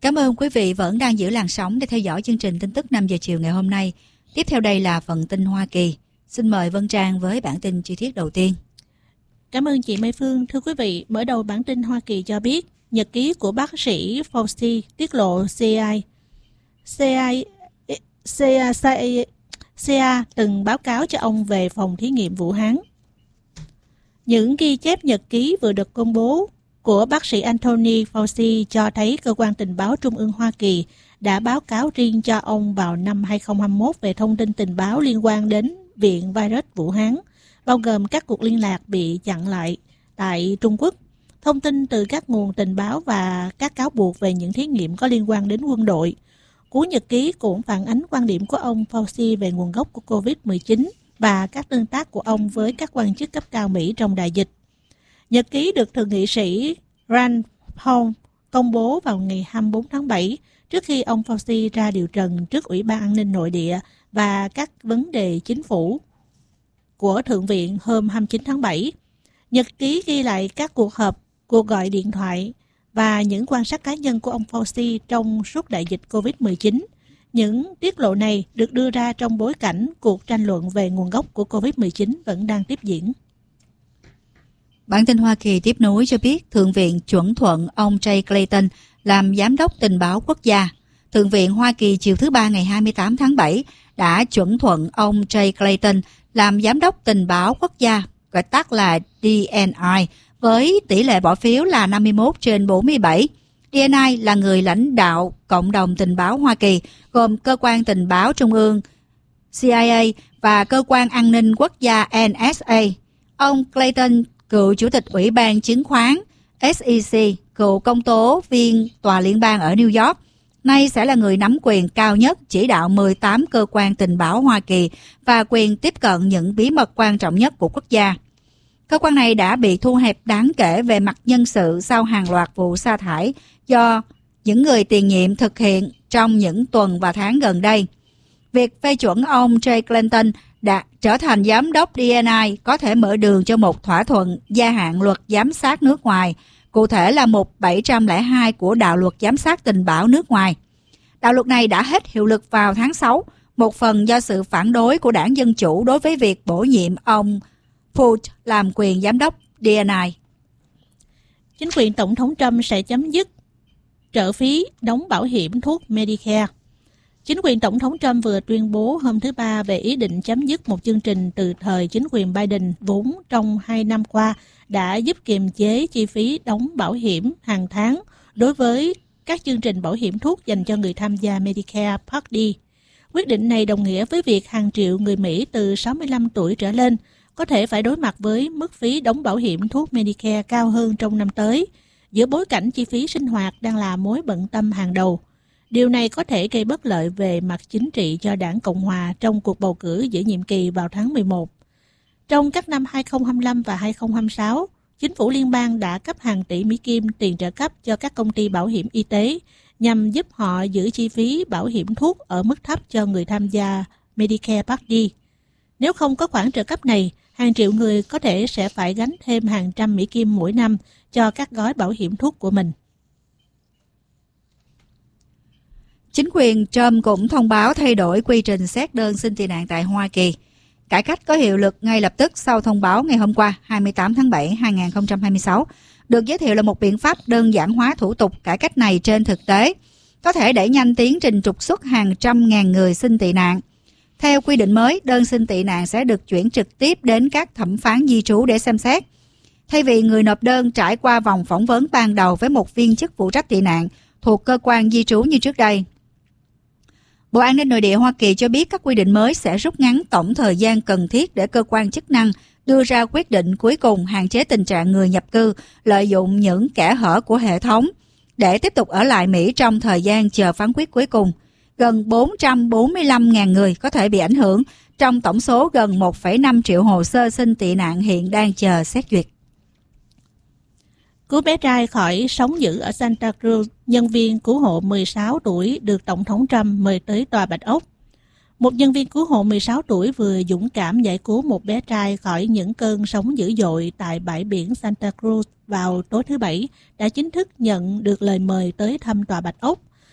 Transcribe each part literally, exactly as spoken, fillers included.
Cảm ơn quý vị vẫn đang giữ làn sóng để theo dõi chương trình tin tức năm giờ chiều ngày hôm nay. Tiếp theo đây là phần tin Hoa Kỳ. Xin mời Vân Trang với bản tin chi tiết đầu tiên. Cảm ơn chị Mai Phương. Thưa quý vị, mở đầu bản tin Hoa Kỳ cho biết, nhật ký của bác sĩ Fauci tiết lộ C I C I C I C A từng báo cáo cho ông về phòng thí nghiệm Vũ Hán. Những ghi chép nhật ký vừa được công bố của bác sĩ Anthony Fauci cho thấy cơ quan tình báo Trung ương Hoa Kỳ đã báo cáo riêng cho ông vào năm hai không hai mốt về thông tin tình báo liên quan đến viện virus Vũ Hán, bao gồm các cuộc liên lạc bị chặn lại tại Trung Quốc, thông tin từ các nguồn tình báo và các cáo buộc về những thí nghiệm có liên quan đến quân đội. Cuốn nhật ký cũng phản ánh quan điểm của ông Fauci về nguồn gốc của covid mười chín và các tương tác của ông với các quan chức cấp cao Mỹ trong đại dịch. Nhật ký được Thượng nghị sĩ Rand Paul công bố vào ngày hai mươi tư tháng bảy trước khi ông Fauci ra điều trần trước Ủy ban An ninh Nội địa và các vấn đề chính phủ của Thượng viện hôm hai mươi chín tháng bảy. Nhật ký ghi lại các cuộc họp, cuộc gọi điện thoại và những quan sát cá nhân của ông Fauci trong suốt đại dịch covid mười chín. Những tiết lộ này được đưa ra trong bối cảnh cuộc tranh luận về nguồn gốc của covid mười chín vẫn đang tiếp diễn. Bản tin Hoa Kỳ tiếp nối cho biết Thượng viện chuẩn thuận ông Jay Clayton làm Giám đốc Tình báo Quốc gia. Thượng viện Hoa Kỳ chiều thứ Ba ngày hai mươi tám tháng bảy đã chuẩn thuận ông Jay Clayton làm Giám đốc Tình báo Quốc gia, gọi tắt là D N I, với tỷ lệ bỏ phiếu là năm mươi mốt trên bốn mươi bảy. D N I là người lãnh đạo Cộng đồng Tình báo Hoa Kỳ, gồm Cơ quan Tình báo Trung ương C I A và Cơ quan An ninh Quốc gia N S A. Ông Clayton, cựu Chủ tịch Ủy ban Chứng khoán S E C, cựu công tố viên Tòa Liên bang ở New York, nay sẽ là người nắm quyền cao nhất chỉ đạo mười tám cơ quan tình báo Hoa Kỳ và quyền tiếp cận những bí mật quan trọng nhất của quốc gia. Cơ quan này đã bị thu hẹp đáng kể về mặt nhân sự sau hàng loạt vụ sa thải do những người tiền nhiệm thực hiện trong những tuần và tháng gần đây. Việc phê chuẩn ông Jay Clayton đã trở thành giám đốc D N I có thể mở đường cho một thỏa thuận gia hạn luật giám sát nước ngoài, cụ thể là một bảy không hai của đạo luật giám sát tình báo nước ngoài. Đạo luật này đã hết hiệu lực vào tháng sáu, một phần do sự phản đối của đảng Dân Chủ đối với việc bổ nhiệm ông Ford làm quyền giám đốc D N I. Chính quyền Tổng thống Trump sẽ chấm dứt trợ phí đóng bảo hiểm thuốc Medicare. Chính quyền Tổng thống Trump vừa tuyên bố hôm thứ Ba về ý định chấm dứt một chương trình từ thời chính quyền Biden vốn trong hai năm qua đã giúp kiềm chế chi phí đóng bảo hiểm hàng tháng đối với các chương trình bảo hiểm thuốc dành cho người tham gia Medicare Part D. Quyết định này đồng nghĩa với việc hàng triệu người Mỹ từ sáu mươi lăm tuổi trở lên có thể phải đối mặt với mức phí đóng bảo hiểm thuốc Medicare cao hơn trong năm tới, giữa bối cảnh chi phí sinh hoạt đang là mối bận tâm hàng đầu. Điều này có thể gây bất lợi về mặt chính trị cho đảng Cộng hòa trong cuộc bầu cử giữa nhiệm kỳ vào tháng mười một. Trong các năm hai không hai lăm và hai không hai sáu, chính phủ liên bang đã cấp hàng tỷ Mỹ Kim tiền trợ cấp cho các công ty bảo hiểm y tế nhằm giúp họ giữ chi phí bảo hiểm thuốc ở mức thấp cho người tham gia Medicare Part D. Nếu không có khoản trợ cấp này, hàng triệu người có thể sẽ phải gánh thêm hàng trăm Mỹ Kim mỗi năm cho các gói bảo hiểm thuốc của mình. Chính quyền Trump cũng thông báo thay đổi quy trình xét đơn xin tị nạn tại Hoa Kỳ. Cải cách có hiệu lực ngay lập tức sau thông báo ngày hôm qua, hai mươi tám tháng bảy năm hai nghìn không trăm hai mươi sáu, được giới thiệu là một biện pháp đơn giản hóa thủ tục. Cải cách này trên thực tế có thể đẩy nhanh tiến trình trục xuất hàng trăm ngàn người xin tị nạn. Theo quy định mới, đơn xin tị nạn sẽ được chuyển trực tiếp đến các thẩm phán di trú để xem xét. Thay vì người nộp đơn trải qua vòng phỏng vấn ban đầu với một viên chức phụ trách tị nạn thuộc cơ quan di trú như trước đây. Bộ An ninh Nội địa Hoa Kỳ cho biết các quy định mới sẽ rút ngắn tổng thời gian cần thiết để cơ quan chức năng đưa ra quyết định cuối cùng, hạn chế tình trạng người nhập cư lợi dụng những kẽ hở của hệ thống để tiếp tục ở lại Mỹ trong thời gian chờ phán quyết cuối cùng. Gần bốn trăm bốn mươi lăm nghìn người có thể bị ảnh hưởng trong tổng số gần một phẩy năm triệu hồ sơ xin tị nạn hiện đang chờ xét duyệt. Cứu bé trai khỏi sóng dữ ở Santa Cruz, nhân viên cứu hộ mười sáu tuổi được Tổng thống Trump mời tới Tòa Bạch Ốc. Một nhân viên cứu hộ mười sáu tuổi vừa dũng cảm giải cứu một bé trai khỏi những cơn sóng dữ dội tại bãi biển Santa Cruz vào tối thứ Bảy đã chính thức nhận được lời mời tới thăm Tòa Bạch Ốc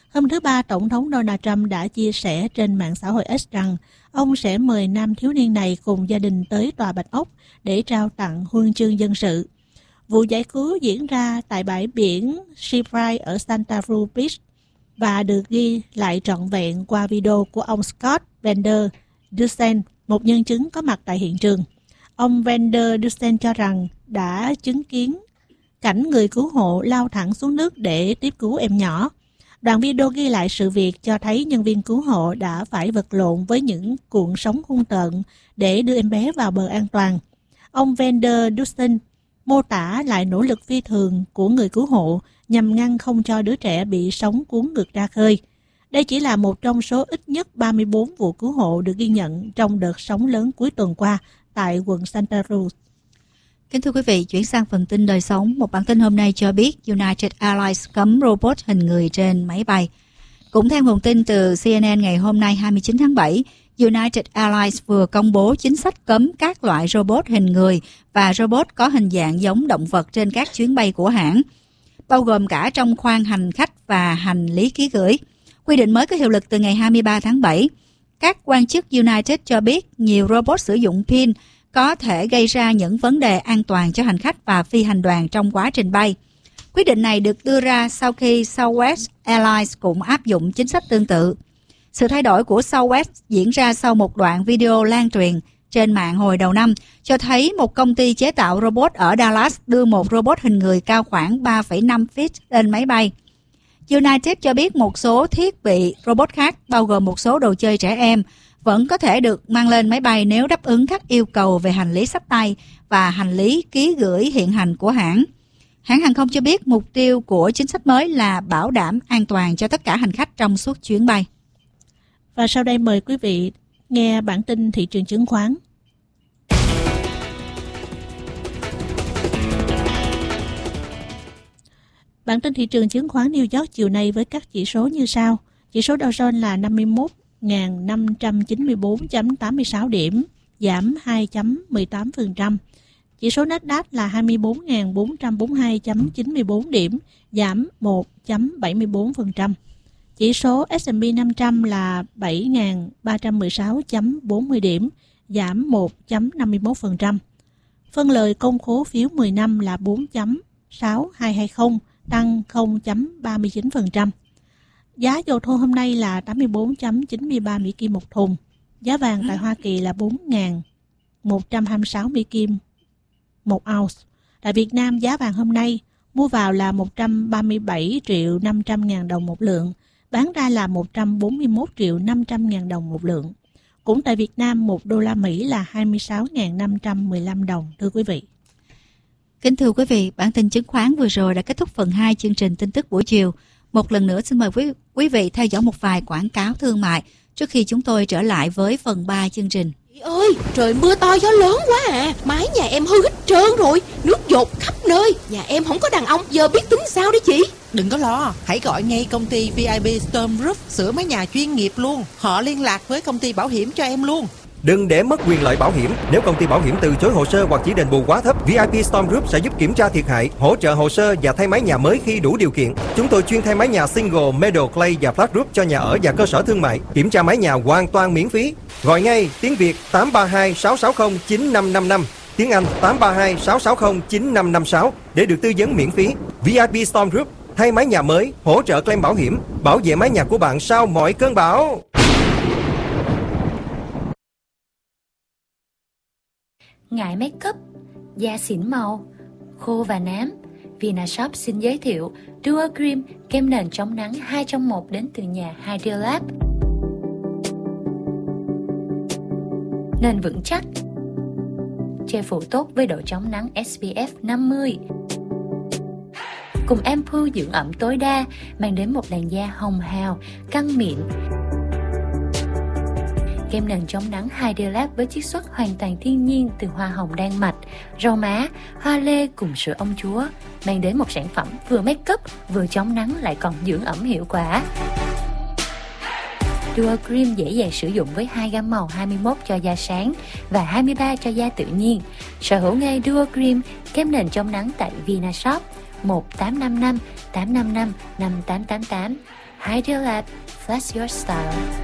Hôm thứ Ba, Tổng thống Donald Trump đã chia sẻ trên mạng xã hội X rằng ông sẽ mời nam thiếu niên này cùng gia đình tới Tòa Bạch Ốc để trao tặng huân chương dân sự. Vụ giải cứu diễn ra tại bãi biển Seafront ở Santa Cruz Beach và được ghi lại trọn vẹn qua video của ông Scott Vander Dusen, một nhân chứng có mặt tại hiện trường. Ông Vander Dusen cho rằng đã chứng kiến cảnh người cứu hộ lao thẳng xuống nước để tiếp cứu em nhỏ. Đoạn video ghi lại sự việc cho thấy nhân viên cứu hộ đã phải vật lộn với những cuộn sóng hung tợn để đưa em bé vào bờ an toàn. Ông Vander Dusen mô tả lại nỗ lực phi thường của người cứu hộ nhằm ngăn không cho đứa trẻ bị sóng cuốn ngược ra khơi. Đây chỉ là một trong số ít nhất ba mươi bốn vụ cứu hộ được ghi nhận trong đợt sóng lớn cuối tuần qua tại quận Santa Cruz. Kính thưa quý vị, chuyển sang phần tin đời sống. Một bản tin hôm nay cho biết United Airlines cấm robot hình người trên máy bay. Cũng theo nguồn tin từ C N N ngày hôm nay hai mươi chín tháng bảy, United Airlines vừa công bố chính sách cấm các loại robot hình người và robot có hình dạng giống động vật trên các chuyến bay của hãng, bao gồm cả trong khoang hành khách và hành lý ký gửi. Quy định mới có hiệu lực từ ngày hai mươi ba tháng bảy. Các quan chức United cho biết nhiều robot sử dụng pin có thể gây ra những vấn đề an toàn cho hành khách và phi hành đoàn trong quá trình bay. Quyết định này được đưa ra sau khi Southwest Airlines cũng áp dụng chính sách tương tự. Sự thay đổi của Southwest diễn ra sau một đoạn video lan truyền trên mạng hồi đầu năm cho thấy một công ty chế tạo robot ở Dallas đưa một robot hình người cao khoảng ba phẩy năm feet lên máy bay. United cho biết một số thiết bị robot khác, bao gồm một số đồ chơi trẻ em, vẫn có thể được mang lên máy bay nếu đáp ứng các yêu cầu về hành lý xách tay và hành lý ký gửi hiện hành của hãng. Hãng hàng không cho biết mục tiêu của chính sách mới là bảo đảm an toàn cho tất cả hành khách trong suốt chuyến bay. Và sau đây mời quý vị nghe bản tin thị trường chứng khoán. Bản tin thị trường chứng khoán New York chiều nay với các chỉ số như sau. Chỉ số Dow Jones là năm mươi mốt nghìn năm trăm chín mươi bốn phẩy tám mươi sáu điểm, giảm hai phẩy mười tám phần trăm. Chỉ số Nasdaq là hai mươi bốn nghìn bốn trăm bốn mươi hai phẩy chín mươi bốn điểm, giảm một phẩy bảy mươi bốn phần trăm. Chỉ số S and P năm trăm là bảy nghìn ba trăm mười sáu phẩy bốn mươi điểm, giảm một phẩy năm mươi mốt phần trăm. Phân lời công khố phiếu mười năm là bốn phẩy sáu hai hai không, tăng không phẩy ba mươi chín phần trăm. Giá dầu thô hôm nay là tám mươi bốn phẩy chín mươi ba Mỹ Kim một thùng. Giá vàng tại Hoa Kỳ là bốn nghìn một trăm hai mươi sáu Mỹ Kim một ounce. Tại Việt Nam, giá vàng hôm nay mua vào là một trăm ba mươi bảy triệu năm trăm ngàn đồng một lượng, bán ra là một trăm bốn mươi mốt triệu năm trăm ngàn đồng một lượng. Cũng tại Việt Nam, một đô la Mỹ là hai mươi sáu nghìn năm trăm mười lăm đồng, thưa quý vị. Kính thưa quý vị, bản tin chứng khoán vừa rồi đã kết thúc phần hai chương trình tin tức buổi chiều. Một lần nữa xin mời quý, quý vị theo dõi một vài quảng cáo thương mại trước khi chúng tôi trở lại với phần ba chương trình. Chị ơi, trời mưa to gió lớn quá à, mái nhà em hư hết trơn rồi, nước dột khắp nơi. Nhà em không có đàn ông, giờ biết tính sao đấy chị? Đừng có lo, hãy gọi ngay công ty vê i pê Storm Roof sửa mái nhà chuyên nghiệp luôn. Họ liên lạc với công ty bảo hiểm cho em luôn. Đừng để mất quyền lợi bảo hiểm. Nếu công ty bảo hiểm từ chối hồ sơ hoặc chỉ đền bù quá thấp, vê i pê Storm Group sẽ giúp kiểm tra thiệt hại, hỗ trợ hồ sơ và thay mái nhà mới khi đủ điều kiện. Chúng tôi chuyên thay mái nhà single, metal, clay và flat roof cho nhà ở và cơ sở thương mại. Kiểm tra mái nhà hoàn toàn miễn phí. Gọi ngay tiếng Việt tám ba hai sáu sáu không chín năm năm năm, tiếng Anh tám ba hai sáu sáu không chín năm năm sáu để được tư vấn miễn phí. vê i pê Storm Group thay mái nhà mới, hỗ trợ claim bảo hiểm, bảo vệ mái nhà của bạn sau mọi cơn bão. Ngại make up, da xỉn màu, khô và nám, Vinashop xin giới thiệu Duo Cream, kem nền chống nắng hai trong một đến từ nhà Hydrolab. Nền vững chắc, che phủ tốt với độ chống nắng S P F năm mươi. Cùng ampoule dưỡng ẩm tối đa, mang đến một làn da hồng hào, căng mịn. Kem nền chống nắng Hydrolab với chiết xuất hoàn toàn thiên nhiên từ hoa hồng đan mạch, rau má, hoa lê cùng sữa ông chúa, mang đến một sản phẩm vừa make up, vừa chống nắng lại còn dưỡng ẩm hiệu quả. Duo Cream dễ dàng sử dụng với hai gam màu hai mươi mốt cho da sáng và hai mươi ba cho da tự nhiên. Sở hữu ngay Duo Cream, kem nền chống nắng tại Vinashop, một tám năm năm tám năm năm năm tám tám tám. Ideal Lab, Flash Your Style.